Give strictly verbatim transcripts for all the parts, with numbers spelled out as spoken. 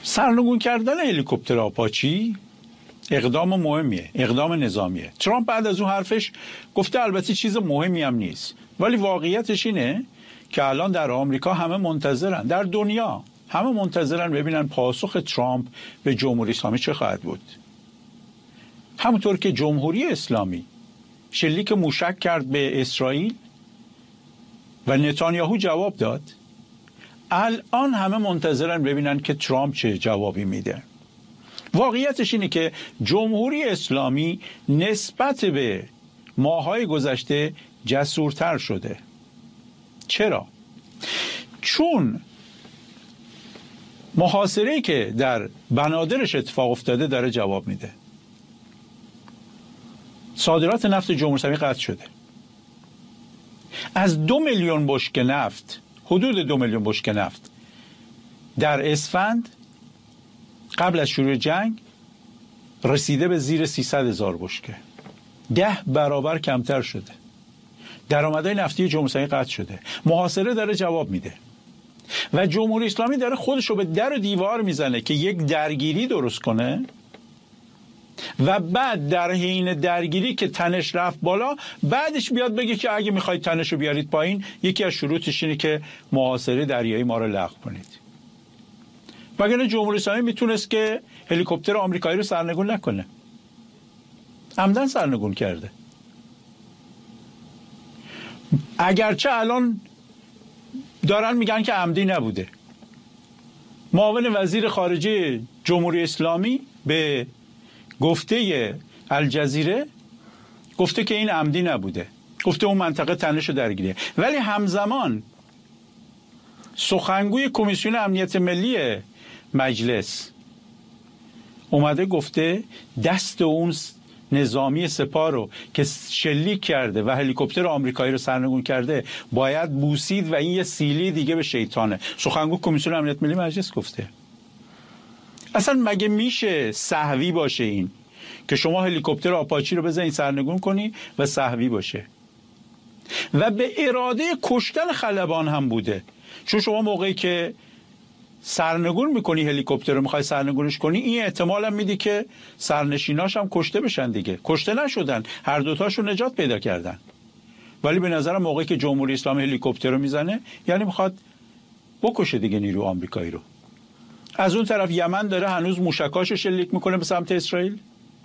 سرنگون کردن هلیکوپتر آپاچی اقدام مهمیه، اقدام نظامیه. ترامپ بعد از اون حرفش گفته البته چیز مهمی هم نیست، ولی واقعیتش اینه که الان در آمریکا همه منتظرن، در دنیا همه منتظرن ببینن پاسخ ترامپ به جمهوری اسلامی چه خواهد بود. همونطور که جمهوری اسلامی شلیک موشک کرد به اسرائیل و نتانیاهو جواب داد، الان همه منتظرن ببینن که ترامپ چه جوابی میده. واقعیتش اینه که جمهوری اسلامی نسبت به ماه‌های گذشته جسورتر شده. چرا؟ چون محاصره‌ای که در بنادرش اتفاق افتاده داره جواب میده. صادرات نفت جمهوری اسلامی قطع شده. از دو میلیون بشکه نفت، حدود دو میلیون بشکه نفت در اسفند قبل از شروع جنگ رسیده به زیر سیصد هزار بشکه. ده برابر کمتر شده. درآمدهای نفتی جمهوری اسلامی قطع شده. محاصره داره جواب میده و جمهوری اسلامی داره خودش رو به در و دیوار میزنه که یک درگیری درست کنه و بعد در حین درگیری که تنش رفت بالا، بعدش بیاد بگه که اگه میخواید تنش رو بیارید پایین، یکی از شروطش اینه که محاصره دریایی ما رو لغو کنید. وگرنه جمهوری اسلامی میتونست که هلیکوپتر آمریکایی رو سرنگون نکنه. عمدن سرنگون کرده. اگرچه الان دارن میگن که عمدی نبوده. معاون وزیر خارجه جمهوری اسلامی به گفته الجزیره گفته که این عمدی نبوده، گفته اون منطقه تنش درگیریه. ولی همزمان سخنگوی کمیسیون امنیت ملی مجلس اومده گفته دست اون نظامی سپاه رو که شلیک کرده و هلیکوپتر آمریکایی رو سرنگون کرده باید بوسید و این یه سیلی دیگه به شیطانه. سخنگوی کمیسیون امنیت ملی مجلس گفته. اصلا مگه میشه سهوی باشه این که شما هلیکوپتر آپاچی رو بزنید سرنگون کنی و سهوی باشه؟ و به اراده کشتن خلبان هم بوده. چون شما موقعی که سرنگون میکنی هلیکوپتر رو میخوای سرنگونش کنی، این احتمال هم میدی که سرنشیناش هم کشته بشن دیگه. کشته نشدن، هر دوتاشون نجات پیدا کردن. ولی به نظرم موقعی که جمهوری اسلامی هلیکوپتر رو میزنه یعنی میخواد بکشه دیگه نیرو آمریکایی رو. از اون طرف یمن داره هنوز موشکاشو شلیک میکنه به سمت اسرائیل.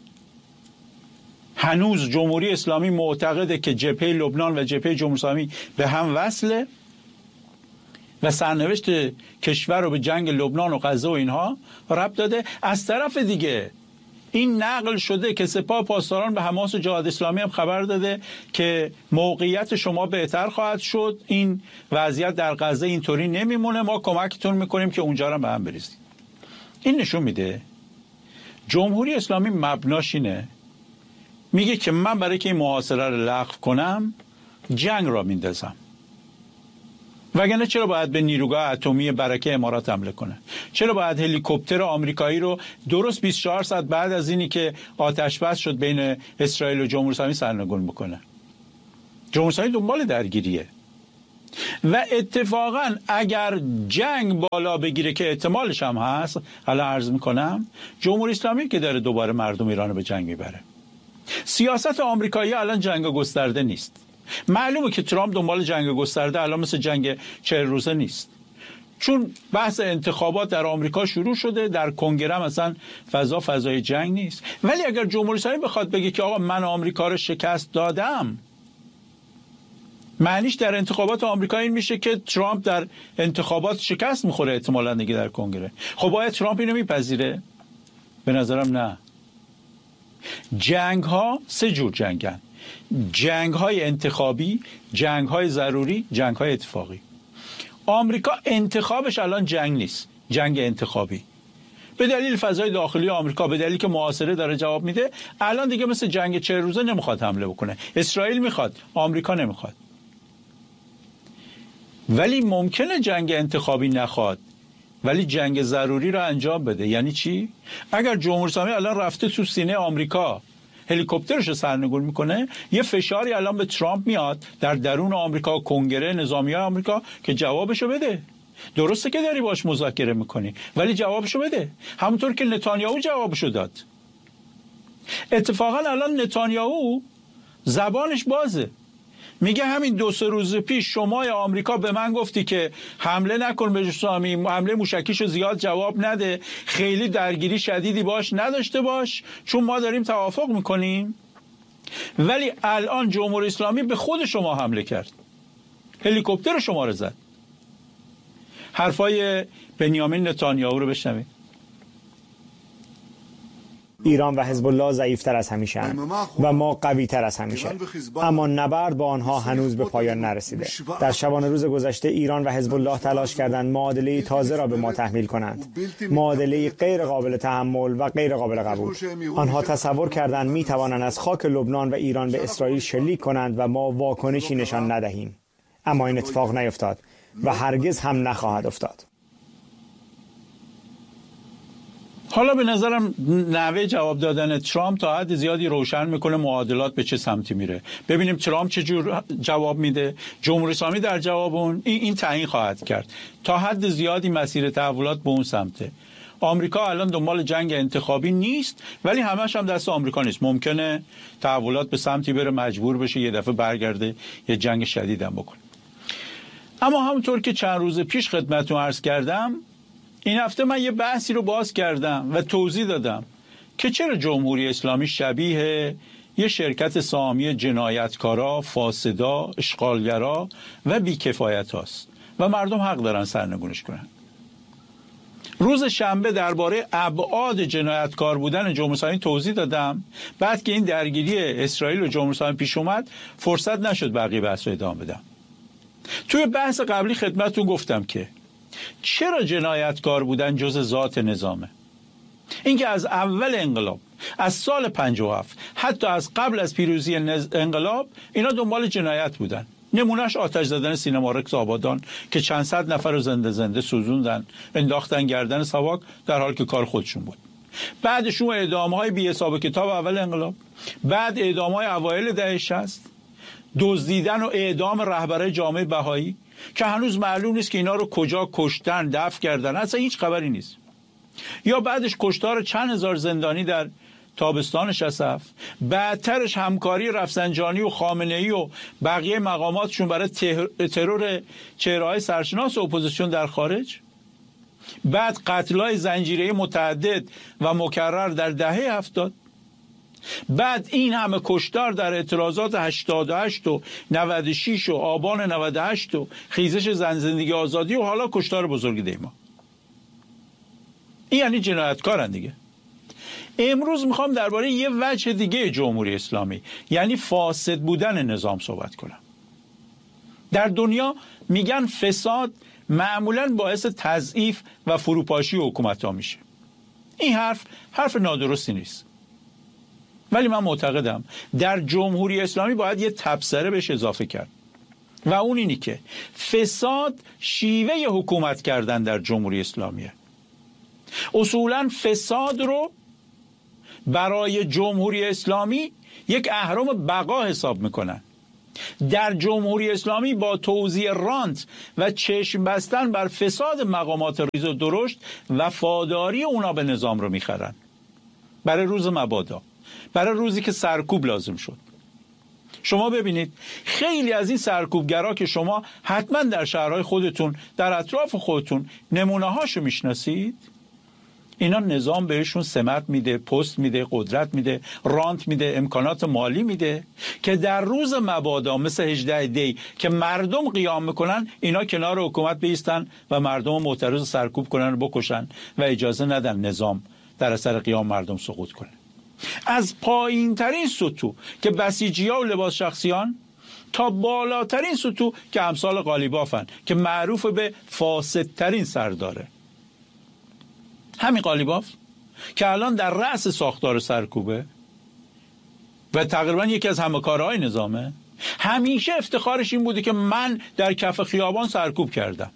هنوز جمهوری اسلامی معتقده که جبهه لبنان و جبهه جمهوری اسلامی به هم وصله و سرنوشت کشور رو به جنگ لبنان و غزه و اینها ربط داده. از طرف دیگه این نقل شده که سپاه پاسداران به حماس و جهاد اسلامی هم خبر داده که موقعیت شما بهتر خواهد شد، این وضعیت در غزه اینطوری نمیمونه، ما کمکتون میکنیم که اونجا رو به هم بریزید. این نشون میده جمهوری اسلامی مبناش اینه، میگه که من برای که این محاصره رو لغو کنم جنگ را میندازم. وگرنه چرا باید به نیروگاه اتمی برکه امارات حمله کنه؟ چرا باید هلیکوپتر آمریکایی رو درست بیست و چهار ساعت بعد از اینی که آتش بس شد بین اسرائیل و جمهوری اسلامی سرنگون بکنه؟ جمهوری اسلامی دنبال درگیریه و اتفاقا اگر جنگ بالا بگیره که احتمالش هم هست، حالا عرض میکنم، جمهوری اسلامی که داره دوباره مردم ایران رو به جنگ میبره. سیاست آمریکایی الان جنگ گسترده نیست. معلومه که ترامپ دنبال جنگ گسترده الان مثل جنگ چهل روزه نیست، چون بحث انتخابات در آمریکا شروع شده، در کنگره مثلا فضا فضای جنگ نیست. ولی اگر جمهوری اسلامی بخواد بگه که آقا من آمریکا رو شکست دادم، معنیش در انتخابات آمریکا این میشه که ترامپ در انتخابات شکست میخوره احتمالاً دیگه در کنگره. خب باید ترامپ اینو میپذیره؟ به نظرم نه. جنگ ها سه جور جنگن: جنگ های انتخابی، جنگ های ضروری، جنگ های اتفاقی. آمریکا انتخابش الان جنگ نیست، جنگ انتخابی. به دلیل فضای داخلی آمریکا، به دلیلی که محاصره داره جواب میده، الان دیگه مثل جنگ چهل روزه نمیخواد حمله بکنه. اسرائیل میخواد، آمریکا نمیخواد. ولی ممکنه جنگ انتخابی نخواد ولی جنگ ضروری رو انجام بده. یعنی چی؟ اگر جمهوری اسلامی الان رفته تو سینه آمریکا هلیکوپترش رو سرنگون میکنه، یه فشاری الان به ترامپ میاد در درون آمریکا، کنگره، نظامیای آمریکا که جوابشو بده. درسته که داری باش مذاکره میکنی، ولی جوابشو بده، همونطور که نتانیاهو جوابشو داد. اتفاقا الان نتانیاهو زبانش بازه، میگه همین دو سه روز پیش شما یا آمریکا به من گفتی که حمله نکن به جمهوری، حمله موشکیشو زیاد جواب نده، خیلی درگیری شدیدی باش نداشته باش، چون ما داریم توافق میکنیم. ولی الان جمهوری اسلامی به خود شما حمله کرد، هلیکوپتر شما رو زد. حرفای بنیامین نتانیاهو رو بشنوید. ایران و حزب الله ضعیفتر از همیشه اند و ما قوی تر از همیشه، اما نبرد با آنها هنوز به پایان نرسیده. در شبانه روز گذشته ایران و حزب الله تلاش کردند معادله تازه را به ما تحمیل کنند، معادله غیر قابل تحمل و غیر قابل قبول. آنها تصور کردند می توانند از خاک لبنان و ایران به اسرائیل شلیک کنند و ما واکنشی نشان ندهیم، اما این اتفاق نیفتاد و هرگز هم نخواهد افتاد. حالا به نظرم نحوه جواب دادن ترامپ تا حد زیادی روشن میکنه معادلات به چه سمتی میره. ببینیم ترامپ چه جور جواب میده. جمهوری اسلامی در جواب اون این, این تعیین خواهد کرد. تا حد زیادی مسیر تحولات به اون سمته. آمریکا الان دنبال جنگ انتخابی نیست، ولی همش هم دست آمریکا نیست. ممکنه تحولات به سمتی بره مجبور بشه یه دفعه برگرده یه جنگ شدید هم بکنه. اما همونطور که چند روز پیش خدمتتون عرض کردم، این هفته من یه بحثی رو باز کردم و توضیح دادم که چرا جمهوری اسلامی شبیه یه شرکت سهامی جنایتکارا، فاسدا، اشغالگرا و بیکفایت هاست و مردم حق دارن سرنگونش کنن. روز شنبه درباره ابعاد جنایتکار بودن جمهوری اسلامی توضیح دادم. بعد که این درگیری اسرائیل و جمهوری اسلامی پیش اومد، فرصت نشد بقیه بحث رو ادامه بدم. توی بحث قبلی خدمتتون گفتم که چرا جنایتکار بودن جز ذات نظامه. اینکه از اول انقلاب، از سال پنجاه و هفت، حتی از قبل از پیروزی انقلاب، اینا دنبال جنایت بودن. نمونهش آتش زدن سینما رکس آبادان که چند صد نفر رو زنده زنده سوزوندن، انداختن گردن ساواک در حال که کار خودشون بود. بعدش اون اعدام‌های بی حساب کتاب اول انقلاب، بعد اعدام‌های اوایل دهه شصت، دزدیدن و اعدام رهبرای جامعه بهایی که هنوز معلوم نیست که اینا رو کجا کشتن، دفن کردن، اصلا هیچ خبری نیست. یا بعدش کشتار چند هزار زندانی در تابستان شصت و هفت، بعدترش همکاری رفسنجانی و خامنه‌ای و بقیه مقاماتشون برای ترور چهره‌های سرشناس اپوزیسیون در خارج، بعد قتل‌های زنجیره‌ای متعدد و مکرر در دهه هفتاد، بعد این همه کشتار در اعتراضات هشتاد و هشت و نود و شش و آبان نود و هشت و خیزش زن زندگی آزادی و حالا کشتار بزرگ دیما. این یعنی جنایتکارن دیگه. امروز میخوام درباره یه وجه دیگه جمهوری اسلامی، یعنی فاسد بودن نظام صحبت کنم. در دنیا میگن فساد معمولاً باعث تضعیف و فروپاشی حکومت‌ها میشه. این حرف حرف نادرستی نیست، ولی من معتقدم در جمهوری اسلامی باید یه تبصره بهش اضافه کرد و اون اینی که فساد شیوه حکومت کردن در جمهوری اسلامیه. اصولاً فساد رو برای جمهوری اسلامی یک اهرم بقا حساب میکنن. در جمهوری اسلامی با توزیع رانت و چشم بستن بر فساد مقامات ریز و درشت وفاداری اونا به نظام رو میخرن برای روز مبادا، برای روزی که سرکوب لازم شد. شما ببینید خیلی از این سرکوبگرا که شما حتما در شهرهای خودتون، در اطراف خودتون نمونه هاشو میشناسید، اینا نظام بهشون سمت میده، پست میده، قدرت میده، رانت میده، امکانات مالی میده که در روز مبادا مثل هجده دی که مردم قیام میکنن، اینا کنار حکومت بیستن و مردم معترض سرکوب کنن و بکشن و اجازه ندن نظام در اثر قیام مردم سقوط کنه. از پایین ترین سطوح که بسیجی‌ها و لباس شخصیان تا بالاترین سطوح که امثال قالیبافن که معروف به فاسدترین سرداره. همین قالیباف که الان در رأس ساختار سرکوبه و تقریبا یکی از همکارهای نظامه، همیشه افتخارش این بوده که من در کف خیابان سرکوب کردم.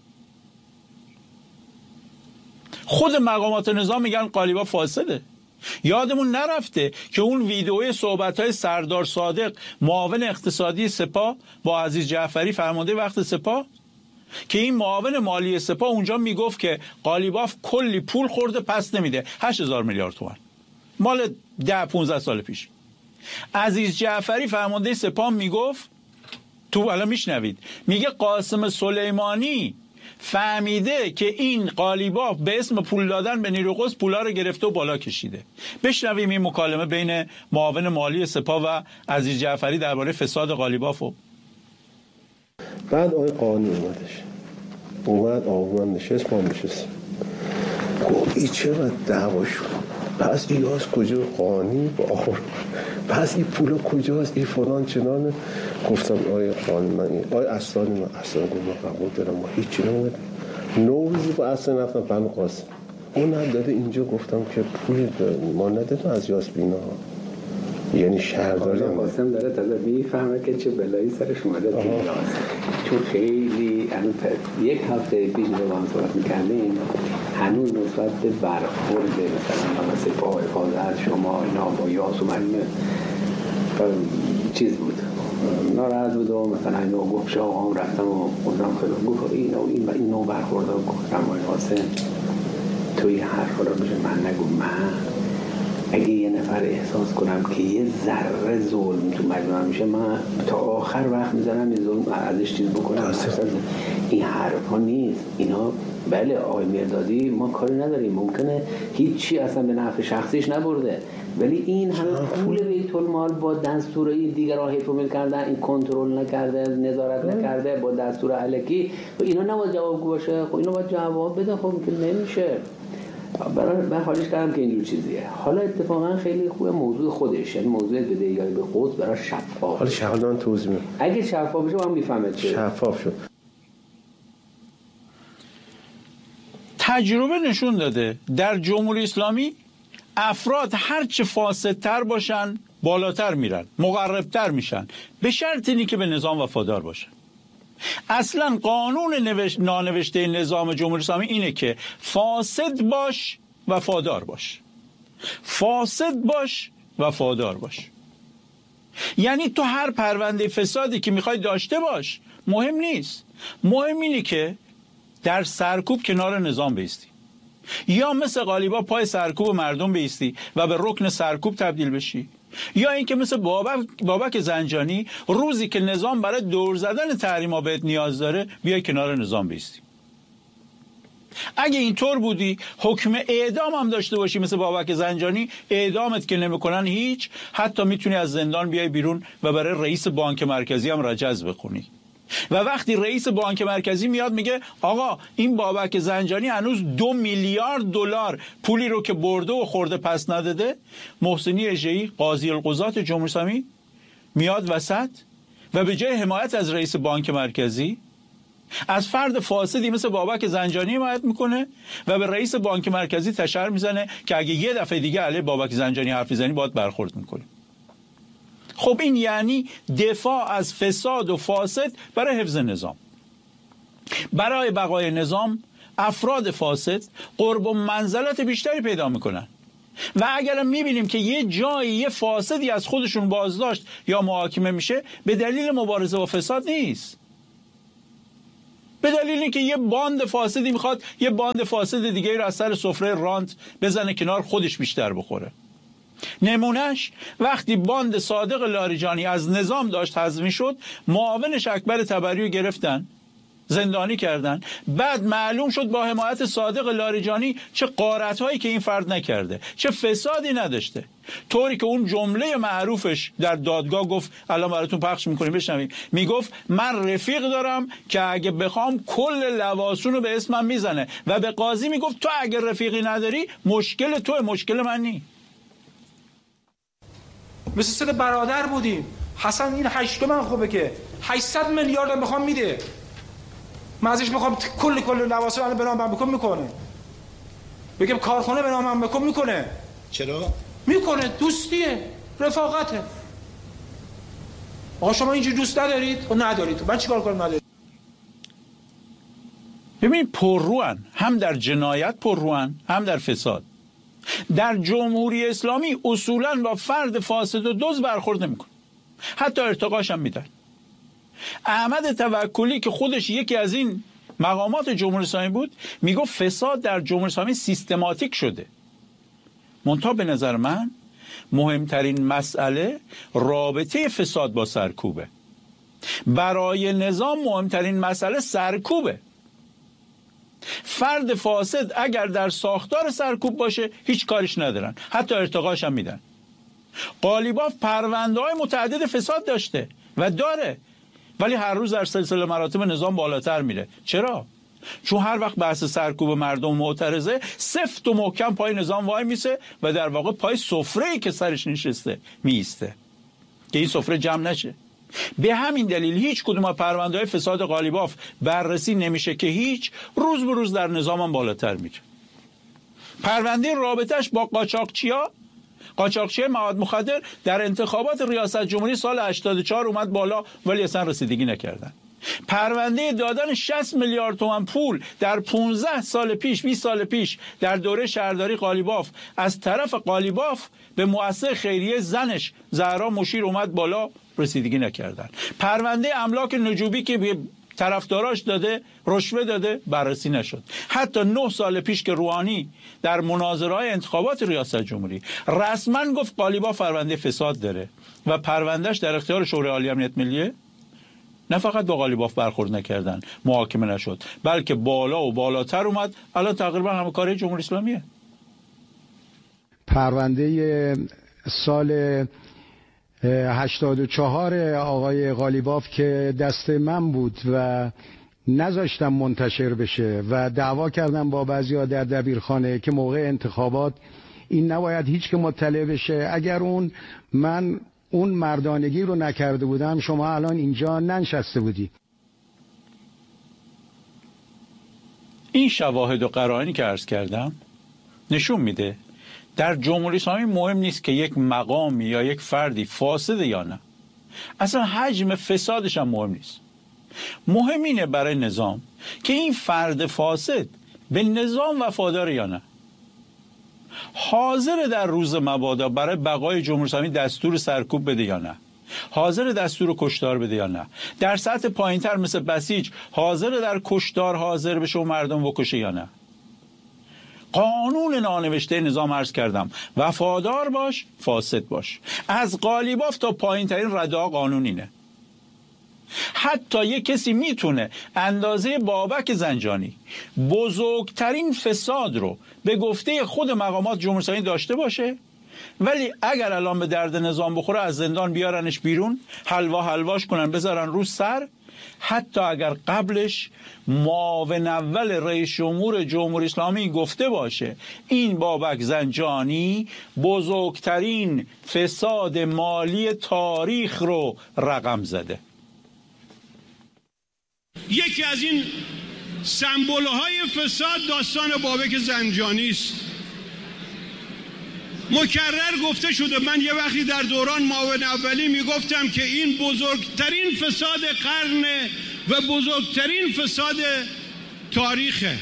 خود مقامات نظام میگن قالیباف فاسده. یادمون نرفته که اون ویدئوی صحبت‌های سردار صادق معاون اقتصادی سپاه با عزیز جعفری فرمانده وقت سپاه که این معاون مالی سپاه اونجا میگفت که قالیباف کلی پول خورده پس نمیده، هشت هزار میلیارد تومان، مال ده پونزده سال پیش. عزیز جعفری فرمانده سپاه میگفت، تو الان میشنوید، میگه قاسم سلیمانی فهمیده که این قالیباف به اسم پول دادن به نیروی قدس پولا رو گرفته و بالا کشیده. بشنویم این مکالمه بین معاون مالی سپاه و عزیز جعفری درباره فساد قالیباف. بعد آقای قانی اومدش، اومد آقا من نشست، ما نشست، گفت این چقدر دعوا شد، پس این از کجا قانی با آقا، پس این پولا کجاست، این فلان چنانه. گفتم آقای قانی من این آقای اصلانی من اصلا گفت من قبول دارم، ما هیچی نمید نوزی با اصلا رفتم بنو قاسم، اون هم داده اینجا. گفتم که پول ما ندادم از یاسبینا، یعنی شهرداری هم قاسم داره تازه میفهمه که چه بلایی سرش اومده تو یاس، چون خیلی یک هفته پیش رو با هم صحبت میکردیم، هنوز نسبت به برخورد مثلا سپاه حفاظت شما اینا با یاس و من چیز بود، ناراحت بود و مثلا اینو گفت شا هم رفتم و خودم خیلی گفت این و این و این نوع برخورد ها گفتم آی قاسم توی حرف رو بشه من نگو، من اگه یه نفر احساس کنم که یه ذره ظلم تو مجموعه میشه من تا آخر وقت میذارم یه ظلم ازش چیز بکنم. این حرف ها نیست اینا. بله آقای مردادی ما کاری نداریم، ممکنه هیچی اصلا به نفع شخصیش نبرده، ولی این همه پول بیت المال با دستورای دیگر راه حفظ کردن، این کنترل نکرده، نظارت نکرده با دستور الکی، اینا نباید جوابگو باشه. خب اینا باید جواب بده، خب که نمیشه. برای من حالش کردم که اینجور چیزیه. حالا اتفاقا خیلی خوبه موضوع خودش، یعنی موضوع بدهی‌های به قدس برای شفاف. حالا شغلان توضیح میدم. اگه شفاف بشه هم میفهمه چه. شفاف شد. تجربه نشون داده در جمهوری اسلامی افراد هرچه فاسدتر باشن بالاتر میرن، مقربتر میشن، به شرط اینی که به نظام وفادار باشن. اصلا قانون نوش... نانوشته نظام جمهوری اسلامی اینه که فاسد باش وفادار باش، فاسد باش وفادار باش. یعنی تو هر پرونده فسادی که میخوای داشته باش، مهم نیست، مهم اینه که در سرکوب کنار نظام بیستی، یا مثل قالیباف پای سرکوب مردم بیستی و به رکن سرکوب تبدیل بشی، یا اینکه مثل بابک بابک زنجانی روزی که نظام برای دور زدن تحریما بهت نیاز داره بیای کنار نظام بیستی. اگه اینطور بودی حکم اعدام هم داشته باشی مثل بابک زنجانی، اعدامت که نمیکنن هیچ، حتی میتونی از زندان بیای بیرون و برای رئیس بانک مرکزی هم رجز بخونی. و وقتی رئیس بانک مرکزی میاد میگه آقا این بابک زنجانی هنوز دو میلیارد دلار پولی رو که برده و خورده پس نداده، محسنی اژه‌ای قاضی القضات جمهوری اسلامی میاد وسط و به جای حمایت از رئیس بانک مرکزی از فرد فاسدی مثل بابک زنجانی حمایت میکنه و به رئیس بانک مرکزی تشر میزنه که اگه یه دفعه دیگه علیه بابک زنجانی حرف میزنی باید برخورد میکنه. خب این یعنی دفاع از فساد و فاسد برای حفظ نظام. برای بقای نظام افراد فاسد قرب و منزلت بیشتری پیدا میکنن و اگر میبینیم که یه جایی یه فاسدی از خودشون بازداشت یا محاکمه میشه، به دلیل مبارزه با فساد نیست، به دلیل اینکه یه باند فاسدی میخواد یه باند فاسد دیگه رو از سر سفره رانت بزنه کنار، خودش بیشتر بخوره. نمونهش وقتی باند صادق لاریجانی از نظام داشت حذف میشد، معاونش اکبر تبری رو گرفتن زندانی کردن، بعد معلوم شد با حمایت صادق لاریجانی چه غارت‌هایی که این فرد نکرده، چه فسادی نداشته، طوری که اون جمله معروفش در دادگاه گفت، الان براتون پخش میکنیم بشنویم، میگفت من رفیق دارم که اگه بخوام کل لواسون رو به اسمم میزنه و به قاضی میگفت تو اگه رفیقی نداری مشکل توه، مشکل من نی. مثل سر برادر بودیم. حسن این هشت من خوبه که هشتصد میلیارد هم بخوام میده، من ازش میخوام کل کل لواسه رو به نامم بکن میکنه، بگم کارخونه به نامم بکن میکنه. چرا؟ میکنه، دوستیه، رفاقته. آقا شما اینجوری دوست ندارید؟ خب ندارید، من چیکار کنم ندارید؟ ببینید پرروان، هم در جنایت پرروان هم در فساد. در جمهوری اسلامی اصولاً با فرد فاسد و دزد برخورد نمیکنه، حتی ارتقاش هم میدن. احمد توکلی که خودش یکی از این مقامات جمهوری اسلامی بود، میگفت فساد در جمهوری اسلامی سیستماتیک شده. منتها به نظر من مهمترین مسئله رابطه فساد با سرکوبه. برای نظام مهمترین مسئله سرکوبه. فرد فاسد اگر در ساختار سرکوب باشه هیچ کارش ندارن، حتی ارتقاش هم میدن. قالیباف پرونده‌های متعدد فساد داشته و داره، ولی هر روز در سلسله مراتب نظام بالاتر میره. چرا؟ چون هر وقت بحث سرکوب مردم معترضه، سفت و محکم پای نظام وای میسه و در واقع پای سفره‌ای که سرش نشسته میسته که این سفره جمع نشه. به همین دلیل هیچ کدوم از پرونده‌های فساد قالیباف بررسی نمیشه که هیچ، روز به روز در نظام هم بالاتر میره. پرونده رابطش با قاچاقچیا قاچاقچی مواد مخدر در انتخابات ریاست جمهوری سال هشتاد و چهار اومد بالا، ولی اصلا رسیدگی نکردن. پرونده دادن شصت میلیارد تومان پول در پانزده سال پیش، بیست سال پیش در دوره شهرداری قالیباف از طرف قالیباف به مؤسسه خیریه زنش زهرا مشیر اومد بالا، رسیدگی نکردن. پرونده املاک نجوبی که به طرفداراش داده، رشوه داده، بررسی نشد. حتی نه سال پیش که روحانی در مناظره‌های انتخابات ریاست جمهوری رسما گفت قالیباف پرونده فساد داره و پروندهش در اختیار شورای عالی امنیت ملیه، نه فقط با قالیباف برخورد نکردن، محاکمه نشد، بلکه بالا و بالاتر اومد. الان تقریبا همه کاری جمهوری اسلامیه. پرونده سال هشتاد و چهار آقای قالیباف که دست من بود و نذاشتم منتشر بشه و دعوا کردم با بعضیا در دبیرخانه که موقع انتخابات این نباید هیچ که مطلع بشه. اگر اون من اون مردانگی رو نکرده بودم شما الان اینجا ننشسته بودی. این شواهد و قرائنی که عرض کردم نشون میده در جمهوری اسلامی مهم نیست که یک مقامی یا یک فردی فاسده یا نه. اصلا حجم فسادش هم مهم نیست. مهم اینه برای نظام که این فرد فاسد به نظام وفادار یا نه. حاضر در روز مبادا برای بقای جمهوری اسلامی دستور سرکوب بده یا نه. حاضر دستور کشتار بده یا نه. در سطح پایینتر مثل بسیج حاضر در کشتار حاضر بشه و مردم بکشه یا نه. قانون نانوشته نظام عرض کردم، وفادار باش، فاسد باش. از قالیباف تا پایین ترین ردا قانون اینه. حتی یک کسی میتونه اندازه بابک زنجانی بزرگترین فساد رو به گفته خود مقامات جمهوری اسلامی داشته باشه، ولی اگر الان به درد نظام بخوره از زندان بیارنش بیرون، حلوا حلواش کنن بذارن رو سر، حتی اگر قبلش معاون اول رئیس جمهور جمهوری اسلامی گفته باشه این بابک زنجانی بزرگترین فساد مالی تاریخ رو رقم زده. یکی از این سمبول‌های فساد داستان بابک زنجانی است. مکرر گفته شده، من یه وقتی در دوران معاون اولی میگفتم که این بزرگترین فساد قرن و بزرگترین فساد تاریخه.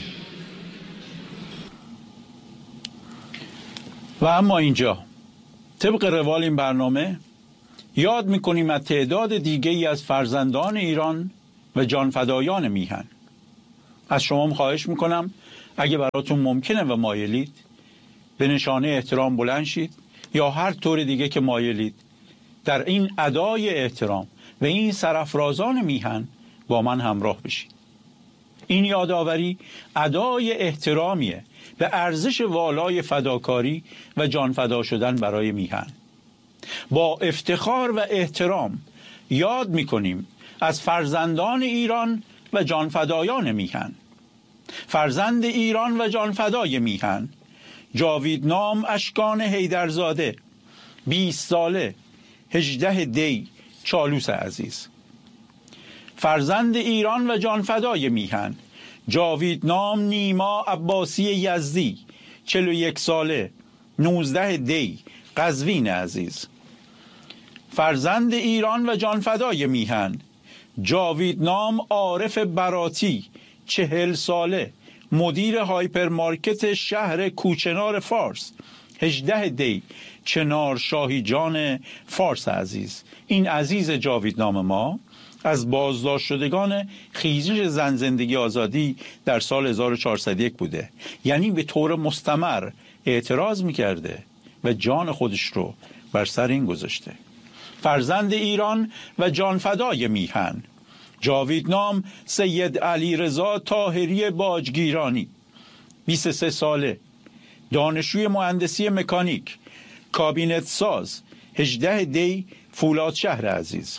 و اما اینجا طبق روال این برنامه یاد میکنیم از تعداد دیگه ای از فرزندان ایران و جانفدایان میهن. از شما خواهش میکنم اگه براتون ممکنه و مایلید به نشانه احترام بلند شید یا هر طور دیگه که مایلید در این ادای احترام و این سرافرازان میهن با من همراه بشید. این یادآوری ادای احترامیه به ارزش والای فداکاری و جانفدا شدن برای میهن. با افتخار و احترام یاد میکنیم از فرزندان ایران و جانفدایان میهن. فرزند ایران و جانفدای میهن جاویدنام اشکان حیدرزاده، بیست ساله، هجده دی، چالوس عزیز. فرزند ایران و جانفدای میهن جاویدنام نیما عباسی یزدی، چهل و یک ساله، نوزده دی، قزوین عزیز. فرزند ایران و جانفدای میهن جاویدنام عارف براتی، چهل ساله، مدیر هایپرمارکت شهر کوچنار فارس، هجده دی، چنار شاهی جان فارس عزیز. این عزیز جاویدنام ما از بازداشت شدگان خیزش زن زندگی آزادی در سال هزار و چهارصد و یک بوده. یعنی به طور مستمر اعتراض میکرده و جان خودش رو بر سر این گذاشته. فرزند ایران و جانفدای میهن، جاویدنام سید علی رضا طاهری باجگیرانی، بیست و سه ساله، دانشجوی مهندسی مکانیک، کابینت ساز، هجده دی فولادشهر عزیز.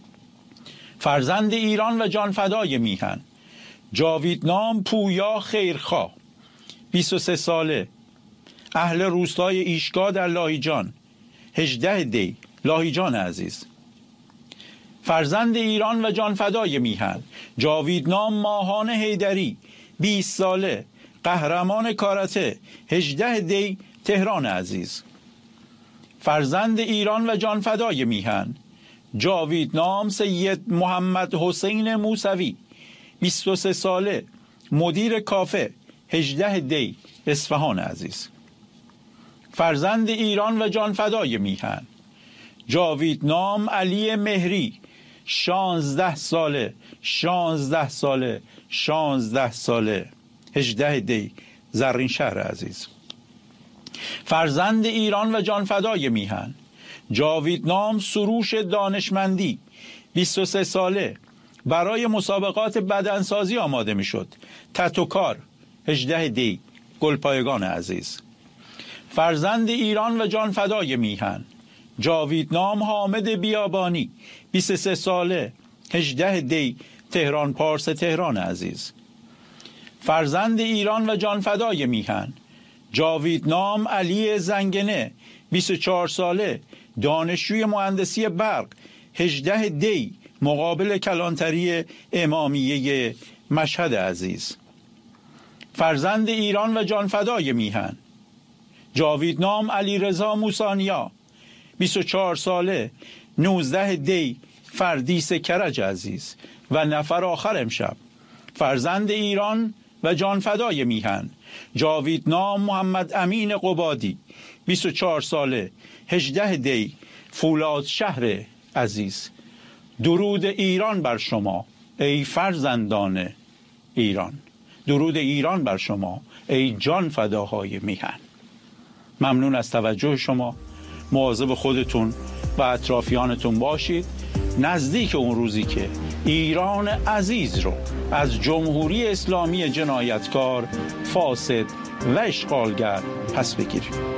فرزند ایران و جانفدای میهن، جاویدنام پویا خیرخواه، بیست و سه ساله، اهل روستای ایشگاه در لاهیجان، هجده دی لاهیجان عزیز. فرزند ایران و جانفدای میهن، جاویدنام ماهان حیدری، بیست ساله، قهرمان کاراته، هجده دی تهران عزیز. فرزند ایران و جانفدای میهن، جاویدنام سید محمد حسین موسوی، بیست و سه ساله، مدیر کافه، هجده دی اصفهان عزیز. فرزند ایران و جانفدای میهن، جاویدنام علی مهری، شانزده ساله، شانزده ساله، شانزده ساله، هجده دی زرین شهر عزیز. فرزند ایران و جانفدای میهن، جاویدنام سروش دانشمندی، بیست و سه ساله، برای مسابقات بدنسازی آماده میشد، تتوکار، هجده دی گلپایگان عزیز. فرزند ایران و جانفدای میهن، جاویدنام حامد بیابانی، بیست و سه ساله، هجده دی تهران پارس تهران عزیز. فرزند ایران و جانفدای میهن، جاویدنام علی زنگنه، بیست و چهار ساله، دانشجوی مهندسی برق، هجده دی مقابل کلانتری امامیه مشهد عزیز. فرزند ایران و جانفدای میهن، جاویدنام علی رضا موسانیا، بیست و چهار ساله، نوزده دی فردیس کرج عزیز. و نفر آخر امشب، فرزند ایران و جانفدای میهن، جاویدنام محمد امین قبادی، بیست و چهار ساله، هجده دی فولاد شهر عزیز. درود ایران بر شما ای فرزندان ایران، درود ایران بر شما ای جان فداهای میهن. ممنون از توجه شما. مواظب خودتون و اطرافیانتون باشید. نزدیک اون روزی که ایران عزیز رو از جمهوری اسلامی جنایتکار، فاسد و اشغالگر پس بگیریم.